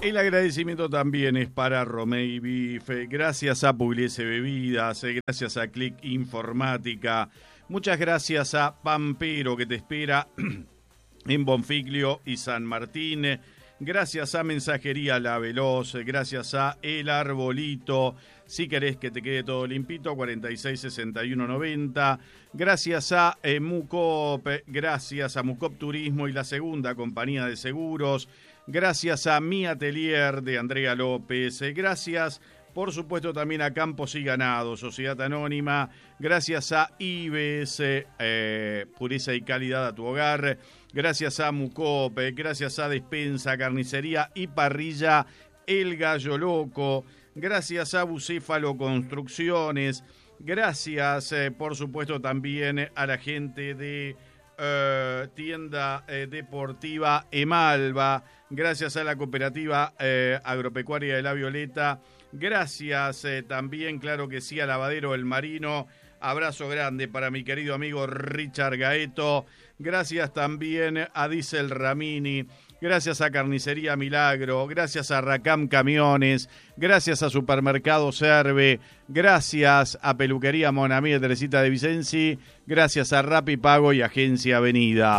El agradecimiento también es para Romei Beef, gracias a Pugliese Bebidas, gracias a Click Informática, muchas gracias a Pampero que te espera en Bonfiglio y San Martín, gracias a Mensajería La Veloz, gracias a El Arbolito, si querés que te quede todo limpito, 466190, gracias a Mucop, gracias a Mucop Turismo y la Segunda Compañía de Seguros, gracias a Mi Atelier de Andrea López, gracias por supuesto también a Campos y Ganado, Sociedad Anónima, gracias a Ives, pureza y calidad a tu hogar, gracias a Mucop, gracias a Despensa, Carnicería y Parrilla El Gallo Loco, gracias a Bucéfalo Construcciones, gracias por supuesto también a la gente de tienda deportiva Emalva, gracias a la cooperativa agropecuaria de La Violeta, gracias también, claro que sí, a Lavadero El Marino, abrazo grande para mi querido amigo Richard Gaeto, gracias también a Diesel Ramini, gracias a Carnicería Milagro, gracias a Racam Camiones, gracias a Supermercado Serve, gracias a Peluquería Monamí de Teresita de Vicenzi, gracias a Rappi Pago y Agencia Avenida.